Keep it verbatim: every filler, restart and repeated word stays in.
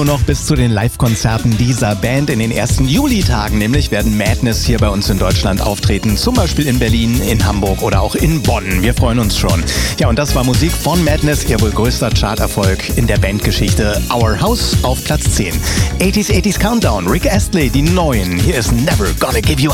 Noch bis zu den Live-Konzerten dieser Band in den ersten Juli-Tagen. Nämlich werden Madness hier bei uns in Deutschland auftreten. Zum Beispiel in Berlin, in Hamburg oder auch in Bonn. Wir freuen uns schon. Ja, und das war Musik von Madness, ihr wohl größter Charterfolg in der Bandgeschichte. Our House auf Platz zehn. achtziger, achtziger Countdown, Rick Astley, die Neuen. Hier ist Never Gonna Give You